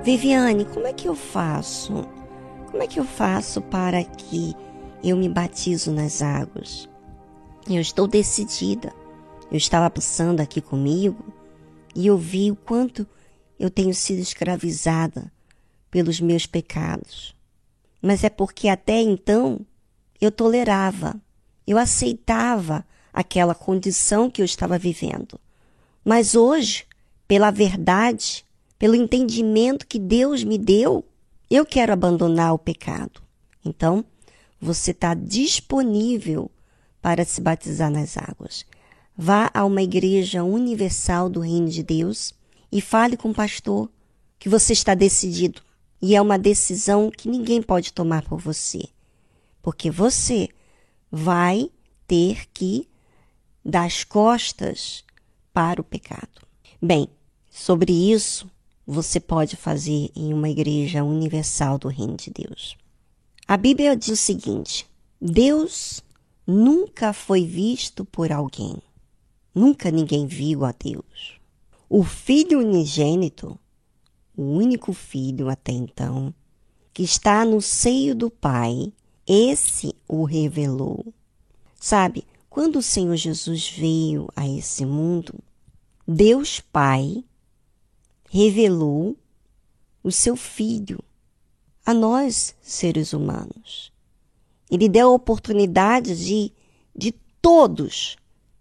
Viviane, como é que eu faço? Como é que eu faço para que eu me batizo nas águas? Eu estou decidida. Eu estava pensando aqui comigo e eu vi o quanto eu tenho sido escravizada pelos meus pecados. Mas é porque até então eu tolerava, eu aceitava aquela condição que eu estava vivendo. Mas hoje, pela verdade, pelo entendimento que Deus me deu, eu quero abandonar o pecado. Então, você está disponível para se batizar nas águas. Vá a uma igreja universal do Reino de Deus e fale com o pastor que você está decidido. E é uma decisão que ninguém pode tomar por você. Porque você vai ter que dar as costas para o pecado. Bem, sobre isso, você pode fazer em uma igreja universal do Reino de Deus. A Bíblia diz o seguinte: Deus nunca foi visto por alguém. Nunca ninguém viu a Deus. O Filho unigênito, o único filho até então, que está no seio do Pai, esse o revelou. Sabe, quando o Senhor Jesus veio a esse mundo, Deus Pai revelou o seu Filho a nós, seres humanos. Ele deu a oportunidade de todos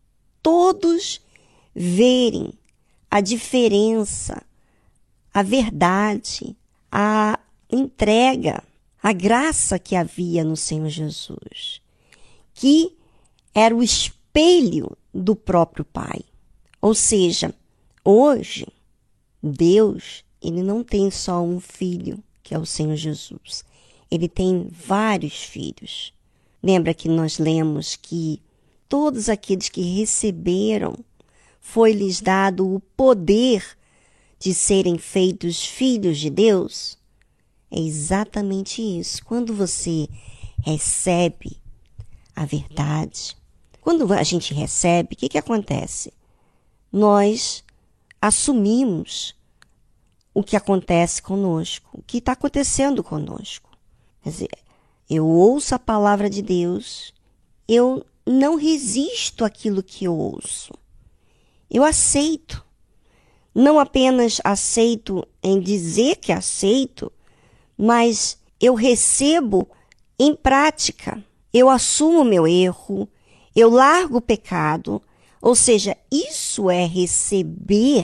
verem a diferença, a verdade, a entrega, a graça que havia no Senhor Jesus, que era o espelho do próprio Pai. Ou seja, hoje, Deus, ele não tem só um filho, que é o Senhor Jesus. Ele tem vários filhos. Lembra que nós lemos que todos aqueles que receberam, foi-lhes dado o poder de serem feitos filhos de Deus? É exatamente isso. Quando você recebe a verdade, quando a gente recebe, o que acontece? Nós assumimos o que acontece conosco, o que está acontecendo conosco. Quer dizer, eu ouço a palavra de Deus, eu não resisto àquilo que eu ouço. Eu aceito. Não apenas aceito em dizer que aceito, mas eu recebo em prática. Eu assumo meu erro, eu largo o pecado. Ou seja, isso é receber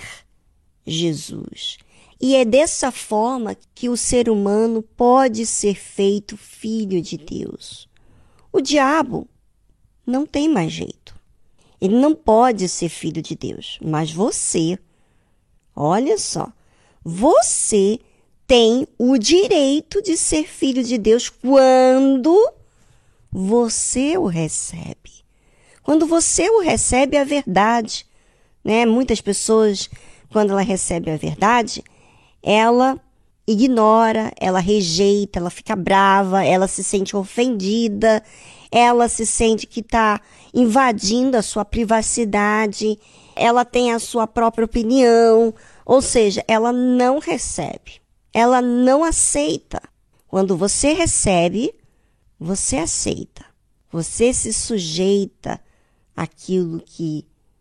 Jesus. E é dessa forma que o ser humano pode ser feito filho de Deus. O diabo não tem mais jeito. Ele não pode ser filho de Deus. Mas você, olha só, você tem o direito de ser filho de Deus quando você o recebe. Quando você o recebe, a verdade, né? Muitas pessoas, quando ela recebe a verdade, ela ignora, ela rejeita, ela fica brava, ela se sente ofendida, ela se sente que está invadindo a sua privacidade, ela tem a sua própria opinião, ou seja, ela não recebe, ela não aceita. Quando você recebe, você aceita, você se sujeita àquilo que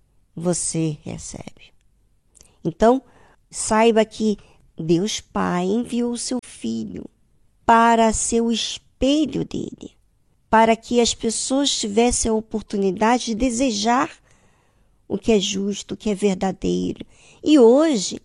você recebe. Então, saiba que Deus Pai enviou o seu Filho para ser o espelho dele, para que as pessoas tivessem a oportunidade de desejar o que é justo, o que é verdadeiro. E hoje,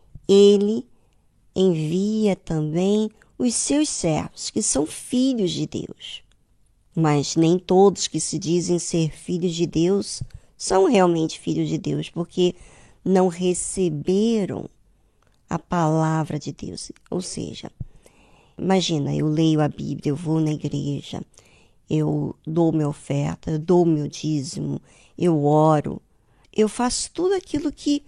ele envia também os seus servos, que são filhos de Deus. Mas nem todos que se dizem ser filhos de Deus são realmente filhos de Deus, porque não receberam a palavra de Deus. Ou seja, imagina, eu leio a Bíblia, eu vou na igreja, eu dou minha oferta, eu dou meu dízimo, eu oro, eu faço tudo aquilo que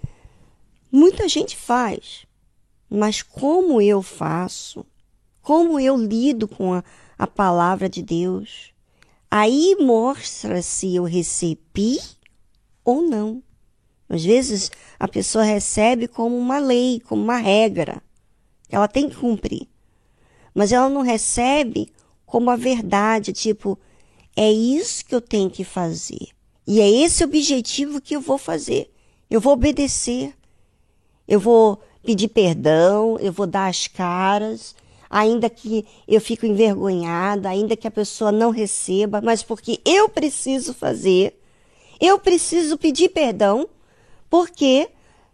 muita gente faz. Mas como eu faço, como eu lido com a palavra de Deus, aí mostra se eu recebi ou não. Às vezes a pessoa recebe como uma lei, como uma regra. Ela tem que cumprir. Mas ela não recebe como a verdade, tipo, é isso que eu tenho que fazer. E é esse objetivo que eu vou fazer. Eu vou obedecer. Eu vou pedir perdão, eu vou dar as caras, ainda que eu fico envergonhada, ainda que a pessoa não receba, mas porque eu preciso fazer, eu preciso pedir perdão, porque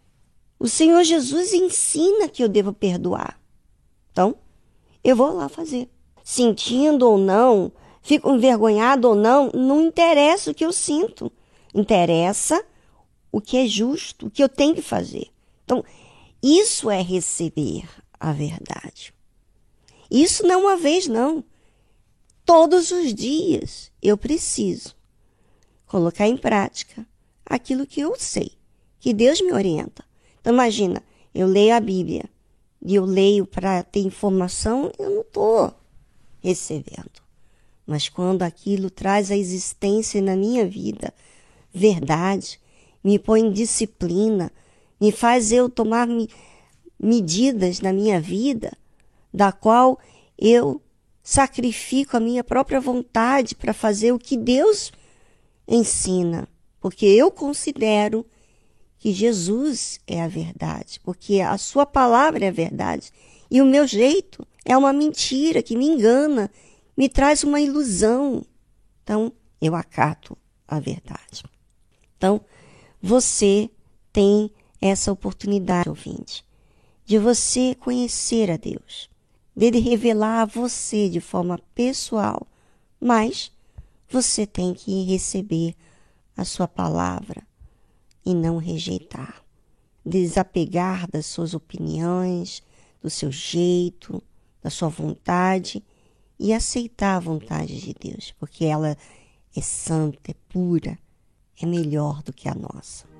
o Senhor Jesus ensina que eu devo perdoar. Então, eu vou lá fazer. Sentindo ou não, fico envergonhado ou não, não interessa o que eu sinto. Interessa o que é justo, o que eu tenho que fazer. Então, isso é receber a verdade. Isso não uma vez, não. Todos os dias eu preciso colocar em prática aquilo que eu sei, que Deus me orienta. Então, imagina, eu leio a Bíblia e eu leio para ter informação, eu não estou recebendo. Mas quando aquilo traz a existência na minha vida, verdade, me põe em disciplina, me faz eu tomar medidas na minha vida, da qual eu sacrifico a minha própria vontade para fazer o que Deus ensina. Porque eu considero que Jesus é a verdade, porque a sua palavra é a verdade. E o meu jeito é uma mentira que me engana, me traz uma ilusão. Então, eu acato a verdade. Então, você tem essa oportunidade, ouvinte, de você conhecer a Deus, dele revelar a você de forma pessoal, mas você tem que receber a sua palavra e não rejeitar, desapegar das suas opiniões, do seu jeito, da sua vontade e aceitar a vontade de Deus, porque ela é santa, é pura, é melhor do que a nossa.